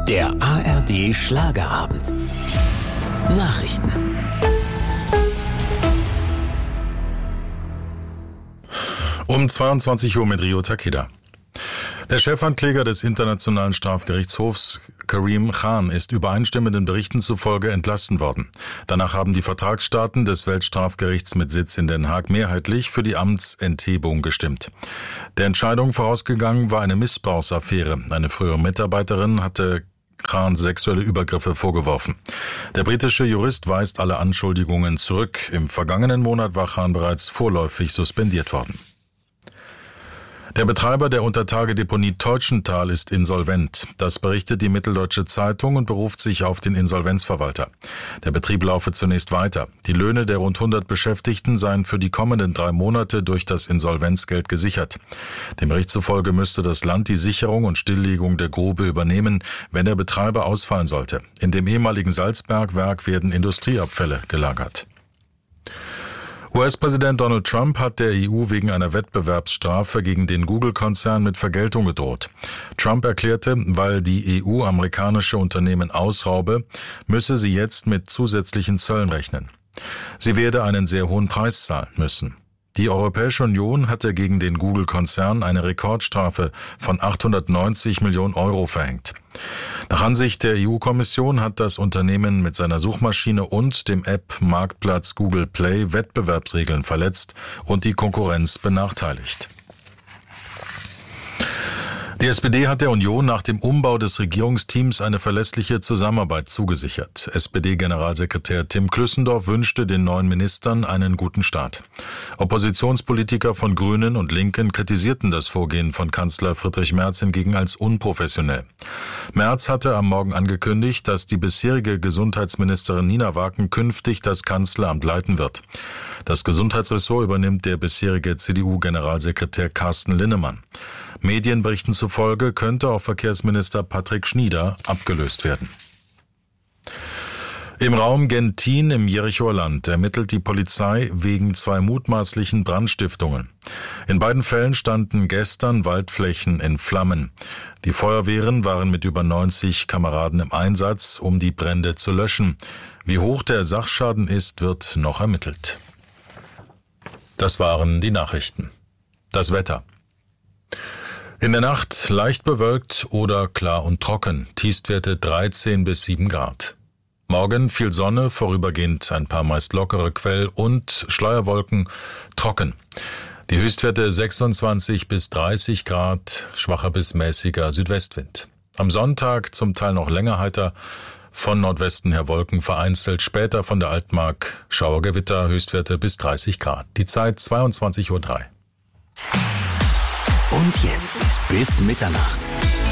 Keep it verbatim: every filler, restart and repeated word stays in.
Der A R D Schlagerabend. Nachrichten. Um zweiundzwanzig Uhr mit Rio Takeda. Der Chefankläger des Internationalen Strafgerichtshofs, Karim Khan, ist übereinstimmenden Berichten zufolge entlassen worden. Danach haben die Vertragsstaaten des Weltstrafgerichts mit Sitz in Den Haag mehrheitlich für die Amtsenthebung gestimmt. Der Entscheidung vorausgegangen war eine Missbrauchsaffäre. Eine frühere Mitarbeiterin hatte Khan sexuelle Übergriffe vorgeworfen. Der britische Jurist weist alle Anschuldigungen zurück. Im vergangenen Monat war Khan bereits vorläufig suspendiert worden. Der Betreiber der Untertagedeponie Teutschenthal ist insolvent. Das berichtet die Mitteldeutsche Zeitung und beruft sich auf den Insolvenzverwalter. Der Betrieb laufe zunächst weiter. Die Löhne der rund hundert Beschäftigten seien für die kommenden drei Monate durch das Insolvenzgeld gesichert. Dem Bericht zufolge müsste das Land die Sicherung und Stilllegung der Grube übernehmen, wenn der Betreiber ausfallen sollte. In dem ehemaligen Salzbergwerk werden Industrieabfälle gelagert. U S-Präsident Donald Trump hat der E U wegen einer Wettbewerbsstrafe gegen den Google-Konzern mit Vergeltung gedroht. Trump erklärte, weil die E U amerikanische Unternehmen ausraube, müsse sie jetzt mit zusätzlichen Zöllen rechnen. Sie werde einen sehr hohen Preis zahlen müssen. Die Europäische Union hatte gegen den Google-Konzern eine Rekordstrafe von achthundertneunzig Millionen Euro verhängt. Nach Ansicht der E U-Kommission hat das Unternehmen mit seiner Suchmaschine und dem App-Marktplatz Google Play Wettbewerbsregeln verletzt und die Konkurrenz benachteiligt. Die S P D hat der Union nach dem Umbau des Regierungsteams eine verlässliche Zusammenarbeit zugesichert. S P D-Generalsekretär Tim Klüssendorf wünschte den neuen Ministern einen guten Start. Oppositionspolitiker von Grünen und Linken kritisierten das Vorgehen von Kanzler Friedrich Merz hingegen als unprofessionell. Merz hatte am Morgen angekündigt, dass die bisherige Gesundheitsministerin Nina Waken künftig das Kanzleramt leiten wird. Das Gesundheitsressort übernimmt der bisherige C D U-Generalsekretär Carsten Linnemann. Medienberichten zufolge könnte auch Verkehrsminister Patrick Schnieder abgelöst werden. Im Raum Gentin im Jerichoer Land ermittelt die Polizei wegen zwei mutmaßlichen Brandstiftungen. In beiden Fällen standen gestern Waldflächen in Flammen. Die Feuerwehren waren mit über neunzig Kameraden im Einsatz, um die Brände zu löschen. Wie hoch der Sachschaden ist, wird noch ermittelt. Das waren die Nachrichten. Das Wetter. In der Nacht leicht bewölkt oder klar und trocken, Tiefstwerte dreizehn bis sieben Grad. Morgen viel Sonne, vorübergehend ein paar meist lockere Quell- und Schleierwolken, trocken. Die Höchstwerte sechsundzwanzig bis dreißig Grad, schwacher bis mäßiger Südwestwind. Am Sonntag zum Teil noch länger heiter, von Nordwesten her Wolken vereinzelt, später von der Altmark Schauergewitter, Höchstwerte bis dreißig Grad. Die Zeit zweiundzwanzig Uhr drei. Und jetzt bis Mitternacht.